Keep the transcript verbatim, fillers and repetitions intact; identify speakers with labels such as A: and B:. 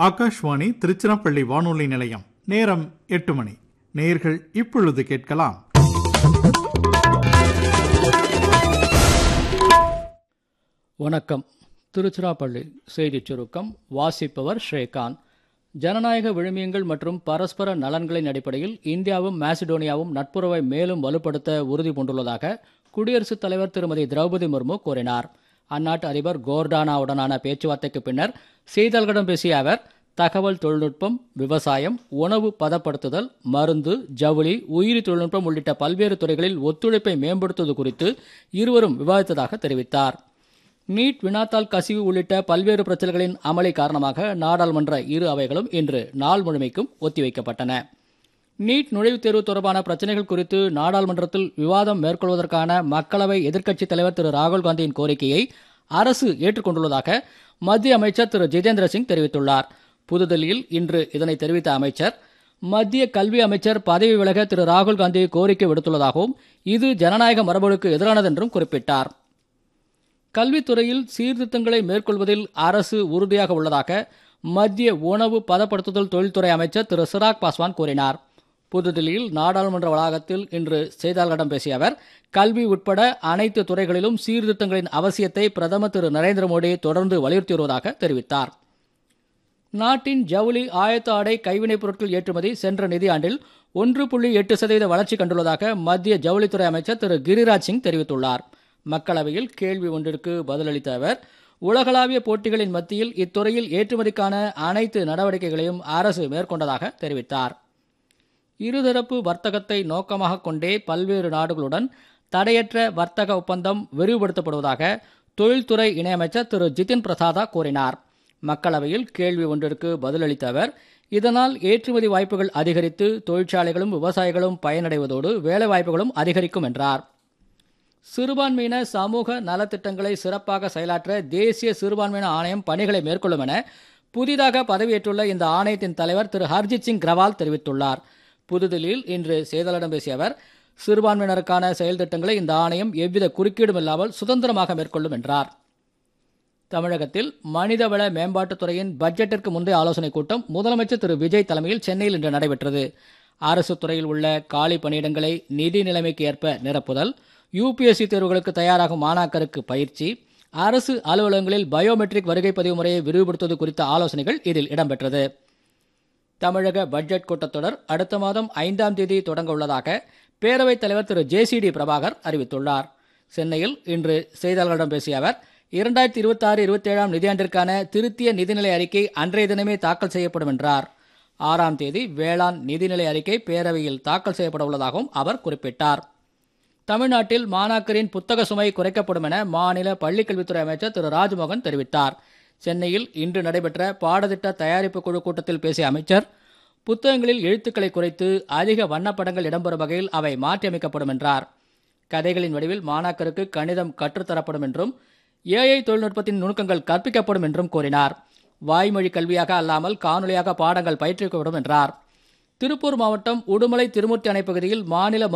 A: ஆகாஷ்வாணி திருச்சிராப்பள்ளி வானொலி நிலையம். நேரம் எட்டு மணி. நேயர்கள் இப்பொழுது கேட்கலாம்.
B: வணக்கம். திருச்சிராப்பள்ளி செய்திச் சுருக்கம் வாசிப்பவர் ஸ்ரீகாந்த். ஜனநாயக விழுமியங்கள் மற்றும் பரஸ்பர நலன்களின் அடிப்படையில் இந்தியாவும் மாசிடோனியாவும் நட்புறவை மேலும் வலுப்படுத்த உறுதி பூண்டுள்ளதாக குடியரசுத் தலைவர் திருமதி திரௌபதி முர்மு கூறினார். அந்நாட்டு அதிபர் கோர்டானாவுடனான பேச்சுவார்த்தைக்கு பின்னர் செய்தியாளர்களிடம் பேசிய அவர், தகவல் தொழில்நுட்பம், விவசாயம், உணவு பதப்படுத்துதல், மருந்து, ஜவுளி, உயிரி தொழில்நுட்பம் உள்ளிட்ட பல்வேறு துறைகளில் ஒத்துழைப்பை மேம்படுத்துவது குறித்து இருவரும் விவாதித்ததாக தெரிவித்தார். நீட் வினாத்தாள் கசிவு உள்ளிட்ட பல்வேறு பிரச்சனைகளின் அமளி காரணமாக நாடாளுமன்ற இரு அவைகளும் இன்று நாள் முழுமைக்கும் ஒத்திவைக்கப்பட்டன. நீட் நுழைவுத் தேர்வு தொடர்பான பிரச்சனைகள் குறித்து நாடாளுமன்றத்தில் விவாதம் மேற்கொள்வதற்கான மக்களவை எதிர்க்கட்சித் தலைவர் திரு ராகுல் காந்தியின் கோரிக்கையை அரசு ஏற்றுக்கொண்டுள்ளதாக மத்திய அமைச்சர் திரு ஜிதேந்திர சிங் தெரிவித்துள்ளார். புதுதில்லியில் இன்று இதனை தெரிவித்த அமைச்சர், மத்திய கல்வி அமைச்சர் பதவி விலக திரு ராகுல் காந்தி கோரிக்கை விடுத்துள்ளதாகவும் இது ஜனநாயக மரபுகளுக்கு எதிரானது என்றும் குறிப்பிட்டார். கல்வித்துறையில் சீர்திருத்தங்களை மேற்கொள்வதில் அரசு உறுதியாக உள்ளதாக மத்திய உணவு பதப்படுத்துதல் தொழில்துறை அமைச்சர் திரு சிராக் பாஸ்வான் கூறினார். புதுதில்லியில் நாடாளுமன்ற வளாகத்தில் இன்று செய்தியாளர்களிடம் பேசிய அவர், கல்வி உட்பட அனைத்து துறைகளிலும் சீர்திருத்தங்களின் அவசியத்தை பிரதமர் திரு நரேந்திர மோடி தொடர்ந்து வலியுறுத்தி வருவதாக தெரிவித்தார். நாட்டின் ஜவுளி, ஆயத்த ஆடை, கைவினைப் பொருட்கள் ஏற்றுமதி சென்ற நிதியாண்டில் ஒன்று புள்ளி எட்டு சதவீத வளர்ச்சி கண்டுள்ளதாக மத்திய ஜவுளித்துறை அமைச்சர் திரு கிரிராஜ் சிங் தெரிவித்துள்ளார். மக்களவையில் கேள்வி ஒன்றிற்கு பதிலளித்த அவர், உலகளாவிய போட்டிகளின் மத்தியில் இத்துறையில் ஏற்றுமதிக்கான அனைத்து நடவடிக்கைகளையும் அரசு மேற்கொண்டதாக தெரிவித்தார். இருதரப்பு வர்த்தகத்தை நோக்கமாக கொண்டே பல்வேறு நாடுகளுடன் தடையற்ற வர்த்தக ஒப்பந்தம் விரிவுபடுத்தப்படுவதாக தொழில்துறை இணையமைச்சர் திரு ஜிதின் பிரசாதா கூறினார். மக்களவையில் கேள்வி ஒன்றிற்கு பதிலளித்த அவர், இதனால் ஏற்றுமதி வாய்ப்புகள் அதிகரித்து தொழிற்சாலைகளும் விவசாயிகளும் பயனடைவதோடு வேலைவாய்ப்புகளும் அதிகரிக்கும் என்றார். சிறுபான்மையின சமூக நலத்திட்டங்களை சிறப்பாக செயலாற்ற தேசிய சிறுபான்மையின ஆணையம் பணிகளை மேற்கொள்ளும் என புதிதாக பதவியேற்றுள்ள இந்த ஆணையத்தின் தலைவர் திரு ஹர்ஜித் சிங் கிரவால் தெரிவித்துள்ளார். புதுதில்லியில் இன்று செய்தியாளர்களிடம் பேசிய அவர், சிறுபான்மையினருக்கான செயல் திட்டங்களை இந்த ஆணையம் எவ்வித குறுக்கீடும் இல்லாமல் சுதந்திரமாக மேற்கொள்ளும் என்றார். தமிழகத்தில் மனிதவள மேம்பாட்டுத்துறையின் பட்ஜெட்டிற்கு முந்தைய ஆலோசனைக் கூட்டம் முதலமைச்சர் திரு விஜய் தலைமையில் சென்னையில் இன்று நடைபெற்றது. அரசு துறையில் உள்ள காலி பணியிடங்களை நிதி நிலைமைக்கு ஏற்ப நிரப்புதல், யூபிஎஸ்சி தேர்வுகளுக்கு தயாராகும் மாணாக்கருக்கு பயிற்சி, அரசு அலுவலகங்களில் பயோமெட்ரிக் வருகை பதிவு முறையை விரிவுபடுத்துவது குறித்த ஆலோசனைகள் இதில் இடம்பெற்றது. தமிழக பட்ஜெட் கூட்டத்தொடர் அடுத்த மாதம் ஐந்தாம் தேதி தொடங்க உள்ளதாக பேரவைத் தலைவர் திரு ஜே சி டி பிரபாகர் அறிவித்துள்ளார். சென்னையில் இன்று செய்தியாளர்களிடம் பேசிய அவர், இரண்டாயிரத்தி இருபத்தி ஆறு இருபத்தி ஏழாம் நிதியாண்டிற்கான திருத்திய நிதிநிலை அறிக்கை அன்றைய தினமே தாக்கல் செய்யப்படும் என்றார். ஆறாம் தேதி வேளாண் நிதிநிலை அறிக்கை பேரவையில் தாக்கல் செய்யப்பட உள்ளதாகவும் அவர் குறிப்பிட்டார். தமிழ்நாட்டில் மாணாக்கரின் புத்தக சுமை குறைக்கப்படும் என மாநில பள்ளிக்கல்வித்துறை அமைச்சர் திரு ராஜ்மோகன் தெரிவித்தார். சென்னையில் இன்று நடைபெற்ற பாடத்திட்ட தயாரிப்பு குழு கூட்டத்தில் பேசிய அமைச்சர், புத்தகங்களில் எழுத்துக்களை குறைத்து அதிக வண்ணப்படங்கள் இடம்பெறும் வகையில் அவை மாற்றியமைக்கப்படும் என்றார். கதைகளின் வடிவில் மாணாக்கருக்கு கணிதம் கற்றுத்தரப்படும் என்றும் ஏஐ தொழில்நுட்பத்தின் நுணுக்கங்கள் கற்பிக்கப்படும் என்றும் கூறினார். வாய்மொழி கல்வியாக அல்லாமல் காணொலியாக பாடங்கள் பயிற்றுவிக்கப்படும் என்றார். திருப்பூர் மாவட்டம் உடுமலை திருமூர்த்தி அணை பகுதியில் மாநில